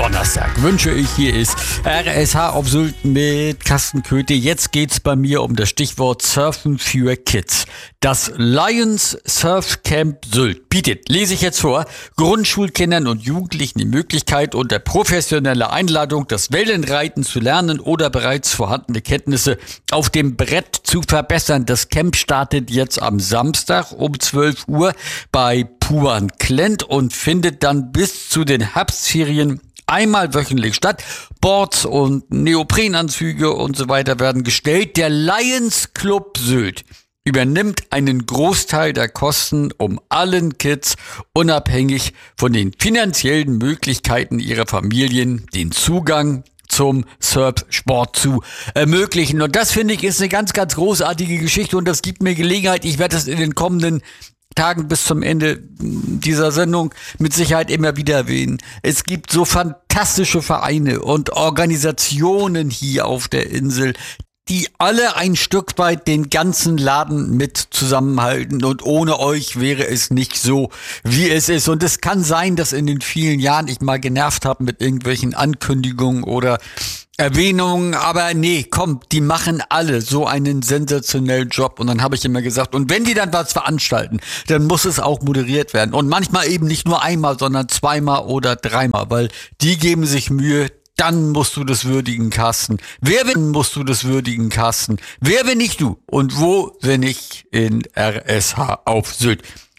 Donnerstag wünsche ich. Hier ist RSH auf Sylt mit Carsten Köthe. Jetzt geht's bei mir um das Stichwort Surfen für Kids. Das Lions Surf Camp Sylt bietet, lese ich jetzt vor, Grundschulkindern und Jugendlichen die Möglichkeit, unter professioneller Einladung das Wellenreiten zu lernen oder bereits vorhandene Kenntnisse auf dem Brett zu verbessern. Das Camp startet jetzt am Samstag um 12 Uhr bei Puan Klent und findet dann bis zu den Herbstferien einmal wöchentlich statt. Boards und Neoprenanzüge und so weiter werden gestellt. Der Lions Club Sylt übernimmt einen Großteil der Kosten, um allen Kids unabhängig von den finanziellen Möglichkeiten ihrer Familien den Zugang zum Surfsport zu ermöglichen. Und das, finde ich, ist eine ganz, ganz großartige Geschichte und das gibt mir Gelegenheit. Ich werde das in den kommenden Tagen bis zum Ende dieser Sendung mit Sicherheit immer wieder erwähnen. Es gibt so fantastische Vereine und Organisationen hier auf der Insel, die alle ein Stück weit den ganzen Laden mit zusammenhalten und ohne euch wäre es nicht so, wie es ist. Und es kann sein, dass in den vielen Jahren ich mal genervt habe mit irgendwelchen Ankündigungen oder Erwähnungen, aber nee, komm, die machen alle so einen sensationellen Job. Und dann habe ich immer gesagt, und wenn die dann was veranstalten, dann muss es auch moderiert werden. Und manchmal eben nicht nur einmal, sondern zweimal oder dreimal, weil die geben sich Mühe. Dann musst du das würdigen, Carsten. Wer, wenn musst du das würdigen, Carsten? Wer, wenn nicht du? Und wo, wenn nicht in RSH auf Sylt?